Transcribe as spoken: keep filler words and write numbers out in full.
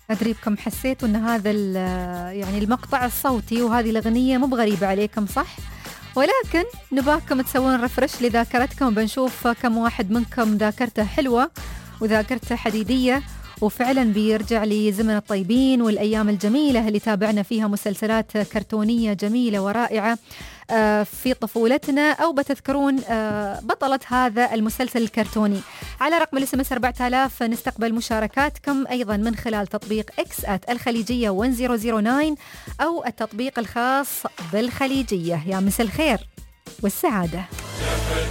أدري بكم حسيتوا أن هذا يعني المقطع الصوتي وهذه الأغنية مو بغريبة عليكم صح؟ ولكن نباكم تسوون رفرش لذاكرتكم، بنشوف كم واحد منكم ذاكرته حلوة وذاكرته حديدية وفعلا بيرجع لزمن الطيبين والأيام الجميلة اللي تابعنا فيها مسلسلات كرتونية جميلة ورائعة في طفولتنا، أو بتذكرون بطلة هذا المسلسل الكرتوني. على رقم الاس ام اس أربعة آلاف نستقبل مشاركاتكم أيضا من خلال تطبيق إكس آت الخليجية واحد صفر صفر تسعة أو التطبيق الخاص بالخليجية. يا مساء الخير والسعادة.